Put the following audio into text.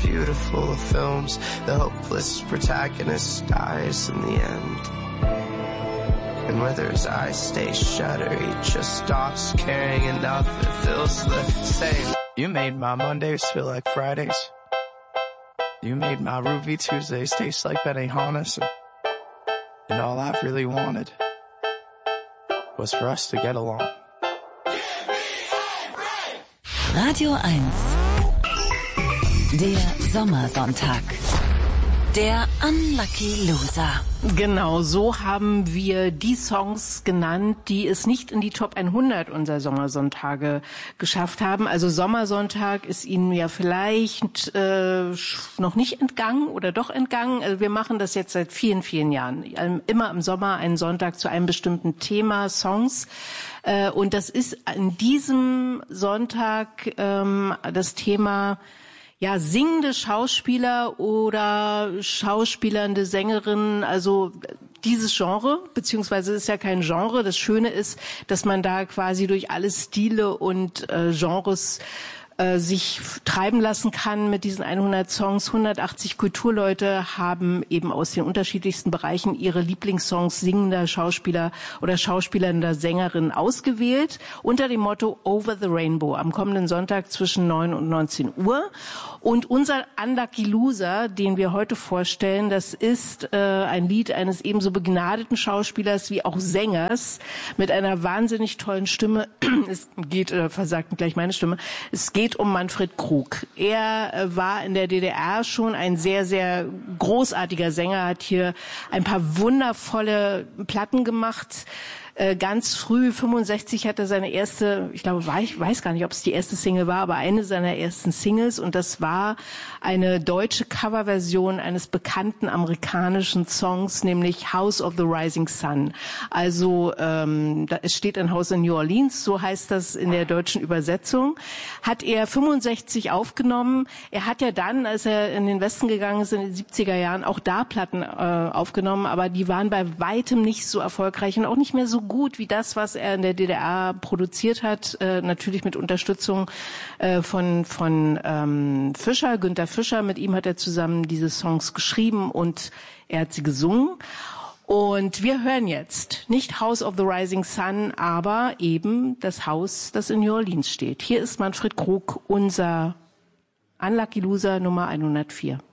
beautiful of films. The hopeless protagonist dies in the end. And whether his eyes stay shut or he just stops caring enough, it feels the same. You made my Mondays feel like Fridays. You made my Ruby Tuesdays taste like Benihana's. And all I've really wanted was for us to get along. Radio 1. Der Sommersonntag. Der Unlucky Loser. Genau, so haben wir die Songs genannt, die es nicht in die Top 100 unserer Sommersonntage geschafft haben. Also Sommersonntag ist Ihnen ja vielleicht noch nicht entgangen oder doch entgangen. Also wir machen das jetzt seit vielen, vielen Jahren. Immer im Sommer einen Sonntag zu einem bestimmten Thema, Songs. Und das ist an diesem Sonntag das Thema singende Schauspieler oder schauspielernde Sängerinnen, also dieses Genre, beziehungsweise ist ja kein Genre. Das Schöne ist, dass man da quasi durch alle Stile und Genres sich treiben lassen kann mit diesen 100 Songs. 180 Kulturleute haben eben aus den unterschiedlichsten Bereichen ihre Lieblingssongs singender Schauspieler oder schauspielernder Sängerinnen ausgewählt unter dem Motto Over the Rainbow am kommenden Sonntag zwischen 9 und 19 Uhr. Und unser Unlucky Loser, den wir heute vorstellen, das ist ein Lied eines ebenso begnadeten Schauspielers wie auch Sängers mit einer wahnsinnig tollen Stimme. Es geht, versagt gleich meine Stimme, es geht um Manfred Krug. Er war in der DDR schon ein sehr, sehr großartiger Sänger, hat hier ein paar wundervolle Platten gemacht. Ganz früh, 65, hat er seine erste, ich weiß gar nicht, ob es die erste Single war, aber eine seiner ersten Singles, und das war eine deutsche Coverversion eines bekannten amerikanischen Songs, nämlich House of the Rising Sun. Also es steht ein Haus in New Orleans, so heißt das in der deutschen Übersetzung. Hat er 65 aufgenommen. Er hat ja dann, als er in den Westen gegangen ist, in den 70er Jahren, auch da Platten aufgenommen, aber die waren bei weitem nicht so erfolgreich und auch nicht mehr so gut wie das, was er in der DDR produziert hat, natürlich mit Unterstützung von Fischer, Günter Fischer. Mit ihm hat er zusammen diese Songs geschrieben und er hat sie gesungen. Und wir hören jetzt nicht House of the Rising Sun, aber eben das Haus, das in New Orleans steht. Hier ist Manfred Krug, unser Unlucky Loser Nummer 104.